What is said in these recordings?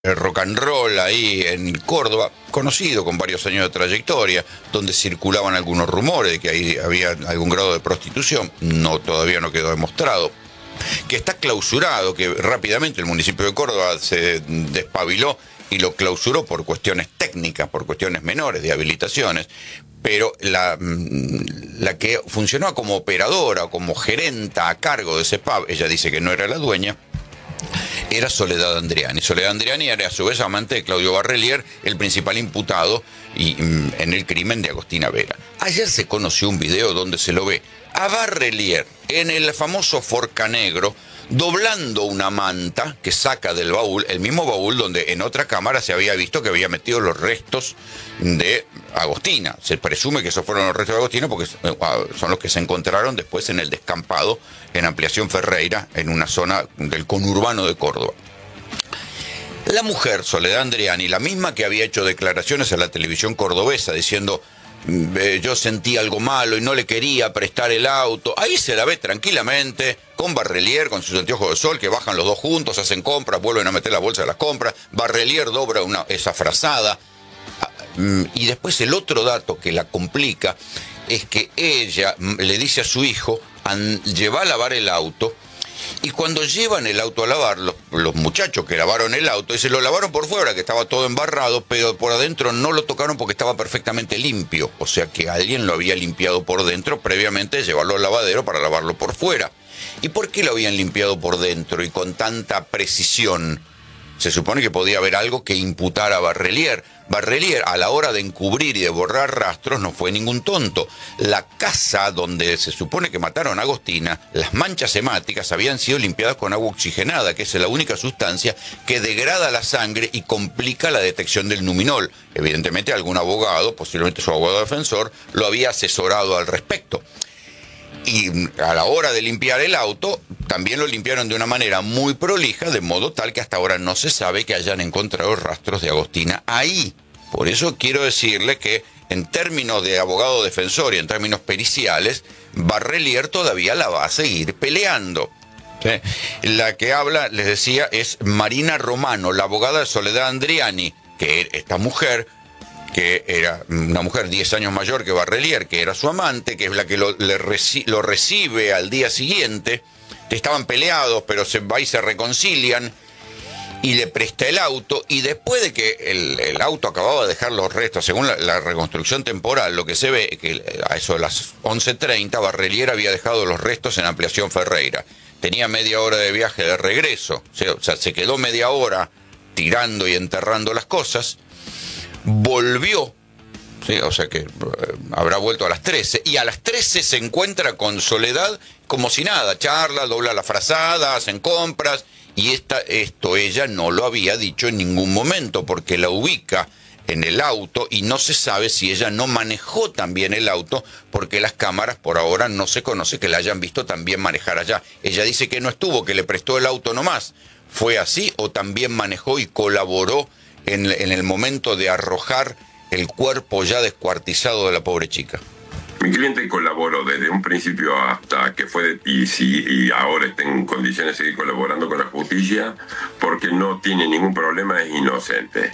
el rock and roll ahí en Córdoba, conocido con varios años de trayectoria, donde circulaban algunos rumores de que ahí había algún grado de prostitución, todavía no quedó demostrado, que está clausurado, que rápidamente el municipio de Córdoba se despabiló y lo clausuró por cuestiones técnicas, por cuestiones menores de habilitaciones, pero la que funcionaba como operadora, como gerenta a cargo de ese pub, ella dice que no era la dueña, era Soledad Andriani. Soledad Andriani era a su vez amante de Claudio Barrelier, el principal imputado en el crimen de Agostina Vera. Ayer se conoció un video donde se lo ve a Barrelier en el famoso Forca Negro, doblando una manta que saca del baúl, el mismo baúl donde en otra cámara se había visto que había metido los restos de Agostina. Se presume que esos fueron los restos de Agostina porque son los que se encontraron después en el descampado en Ampliación Ferreira, en una zona del conurbano de Córdoba. La mujer, Soledad Andriani, la misma que había hecho declaraciones a la televisión cordobesa diciendo yo sentí algo malo y no le quería prestar el auto, ahí se la ve tranquilamente con Barrelier, con sus anteojos de sol, que bajan los dos juntos, hacen compras, vuelven a meter la bolsa de las compras, Barrelier dobra esa frazada. Y después el otro dato que la complica es que ella le dice a su hijo, lleva a lavar el auto, y cuando llevan el auto a lavar, los muchachos que lavaron el auto, y se lo lavaron por fuera, que estaba todo embarrado, pero por adentro no lo tocaron porque estaba perfectamente limpio. O sea que alguien lo había limpiado por dentro previamente de llevarlo al lavadero para lavarlo por fuera. ¿Y por qué lo habían limpiado por dentro y con tanta precisión? Se supone que podía haber algo que imputara a Barrelier. Barrelier, a la hora de encubrir y de borrar rastros, no fue ningún tonto. La casa donde se supone que mataron a Agostina, las manchas hemáticas habían sido limpiadas con agua oxigenada, que es la única sustancia que degrada la sangre y complica la detección del luminol. Evidentemente algún abogado, posiblemente su abogado defensor, lo había asesorado al respecto. Y a la hora de limpiar el auto, también lo limpiaron de una manera muy prolija, de modo tal que hasta ahora no se sabe que hayan encontrado rastros de Agostina ahí. Por eso quiero decirle que en términos de abogado defensor y en términos periciales, Barrelier todavía la va a seguir peleando. ¿Sí? La que habla, les decía, es Marina Romano, la abogada de Soledad Andriani, que esta mujer, que era una mujer 10 años mayor que Barrelier, que era su amante, que es la que lo recibe al día siguiente. Estaban peleados, pero se va y se reconcilian, y le presta el auto, y después de que el auto acababa de dejar los restos, según la reconstrucción temporal, lo que se ve es que a eso de las 11:30, Barrelier había dejado los restos en Ampliación Ferreira. Tenía media hora de viaje de regreso, o sea, se quedó media hora tirando y enterrando las cosas. Volvió, ¿sí? O sea que habrá vuelto a las 13, y a las 13 se encuentra con Soledad como si nada, charla, dobla la frazada, hacen compras, y esto ella no lo había dicho en ningún momento, porque la ubica en el auto y no se sabe si ella no manejó también el auto, porque las cámaras por ahora no se conoce que la hayan visto también manejar allá. Ella dice que no estuvo, que le prestó el auto nomás. ¿Fue así o también manejó y colaboró en el momento de arrojar el cuerpo ya descuartizado de la pobre chica? Mi cliente colaboró desde un principio hasta que fue y ahora está en condiciones de seguir colaborando con la justicia porque no tiene ningún problema, es inocente.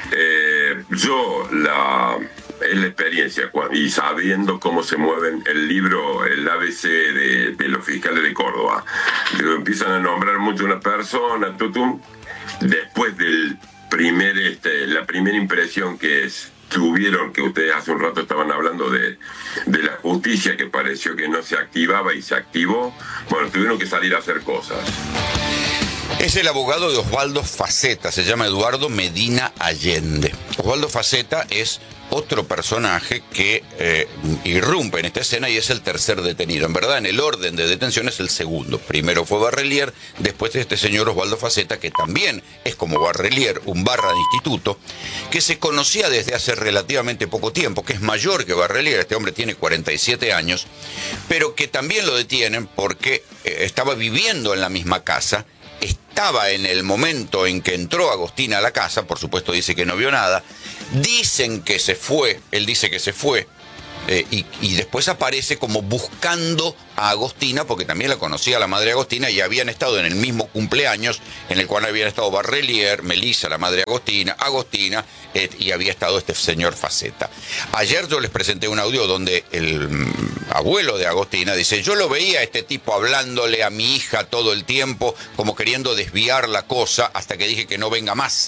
Es la experiencia y sabiendo cómo se mueven el libro, el ABC de los fiscales de Córdoba. Empiezan a nombrar mucho una persona, después del la primera impresión que tuvieron, que ustedes hace un rato estaban hablando de la justicia, que pareció que no se activaba y se activó, bueno, tuvieron que salir a hacer cosas. Es el abogado de Osvaldo Faceta, se llama Eduardo Medina Allende. Osvaldo Faceta es otro personaje que irrumpe en esta escena y es el tercer detenido. En verdad, en el orden de detención es el segundo. Primero fue Barrelier, después de este señor Osvaldo Faceta, que también es como Barrelier, un barra de instituto, que se conocía desde hace relativamente poco tiempo, que es mayor que Barrelier, este hombre tiene 47 años, pero que también lo detienen porque estaba viviendo en la misma casa. Estaba en el momento en que entró Agostina a la casa, por supuesto dice que no vio nada, dicen que se fue, él dice que se fue, y después aparece como buscando a Agostina, porque también la conocía la madre Agostina, y habían estado en el mismo cumpleaños en el cual habían estado Barrelier, Melissa, la madre Agostina, y había estado este señor Faceta. Ayer yo les presenté un audio donde el abuelo de Agostina dice: yo lo veía a este tipo hablándole a mi hija todo el tiempo, como queriendo desviar la cosa, hasta que dije que no venga más.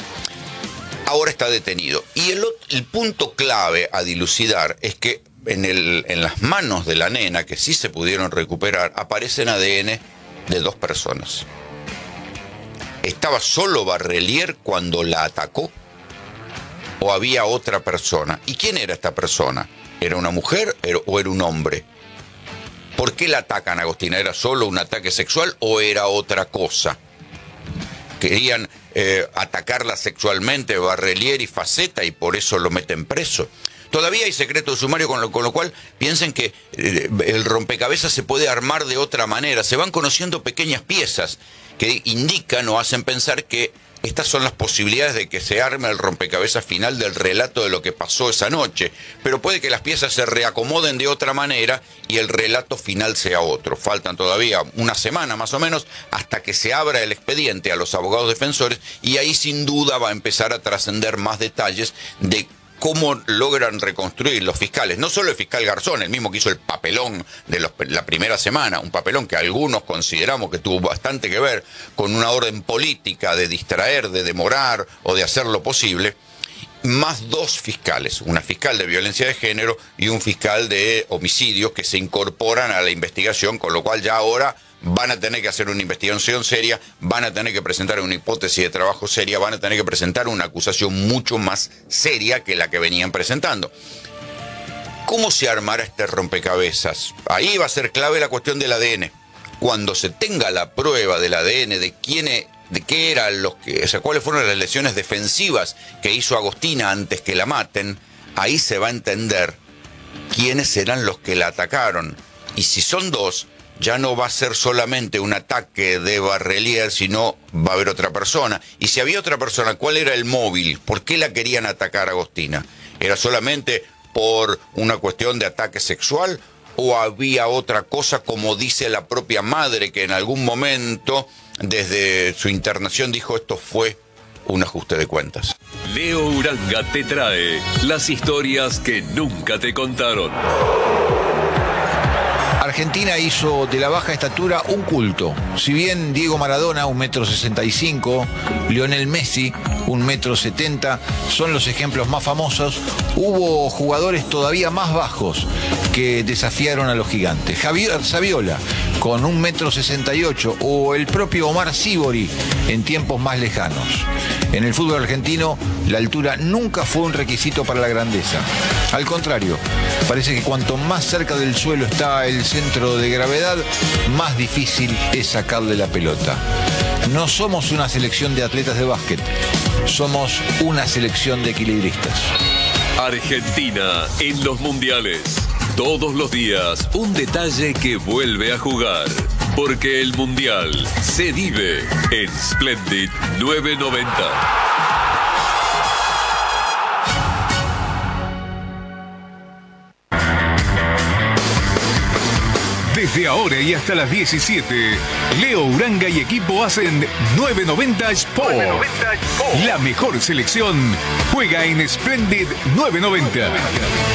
Ahora está detenido. Y el punto clave a dilucidar es que en las manos de la nena, que sí se pudieron recuperar, aparecen ADN de 2 personas. ¿Estaba solo Barrelier cuando la atacó? ¿O había otra persona? ¿Y quién era esta persona? ¿Era una mujer o era un hombre? ¿Por qué la atacan a Agostina? ¿Era solo un ataque sexual o era otra cosa? Querían atacarla sexualmente Barrelier y Faceta, y por eso lo meten preso. Todavía hay secreto de sumario, con lo cual piensen que el rompecabezas se puede armar de otra manera. Se van conociendo pequeñas piezas que indican o hacen pensar que estas son las posibilidades de que se arme el rompecabezas final del relato de lo que pasó esa noche. Pero puede que las piezas se reacomoden de otra manera y el relato final sea otro. Faltan todavía una semana más o menos hasta que se abra el expediente a los abogados defensores, y ahí sin duda va a empezar a trascender más detalles de cómo logran reconstruir los fiscales. No solo el fiscal Garzón, el mismo que hizo el papelón de la primera semana, un papelón que algunos consideramos que tuvo bastante que ver con una orden política de distraer, de demorar o de hacer lo posible, más 2 fiscales, una fiscal de violencia de género y un fiscal de homicidios, que se incorporan a la investigación, con lo cual ya ahora van a tener que hacer una investigación seria, van a tener que presentar una hipótesis de trabajo seria, van a tener que presentar una acusación mucho más seria que la que venían presentando. ¿Cómo se armará este rompecabezas? Ahí va a ser clave la cuestión del ADN. Cuando se tenga la prueba del ADN de qué eran cuáles fueron las lesiones defensivas que hizo Agostina antes que la maten, ahí se va a entender quiénes eran los que la atacaron. Y si son 2, ya no va a ser solamente un ataque de Barrelier, sino va a haber otra persona. Y si había otra persona, ¿cuál era el móvil? ¿Por qué la querían atacar a Agostina? ¿Era solamente por una cuestión de ataque sexual? ¿O había otra cosa, como dice la propia madre, que en algún momento, desde su internación, dijo: esto fue un ajuste de cuentas? Leo Uranga te trae las historias que nunca te contaron. Argentina hizo de la baja estatura un culto. Si bien Diego Maradona, 1,65 m, Lionel Messi, 1,70 m, son los ejemplos más famosos, hubo jugadores todavía más bajos que desafiaron a los gigantes. Javier Saviola, con 1,68 m, o el propio Omar Sívori en tiempos más lejanos. En el fútbol argentino, la altura nunca fue un requisito para la grandeza. Al contrario, parece que cuanto más cerca del suelo está el centro de gravedad, más difícil es sacarle la pelota. No somos una selección de atletas de básquet, somos una selección de equilibristas. Argentina en los mundiales. Todos los días un detalle que vuelve a jugar. Porque el mundial se vive en Splendid 990. Desde ahora y hasta las 17, Leo Uranga y equipo hacen 990 Sport. La mejor selección juega en Splendid 990.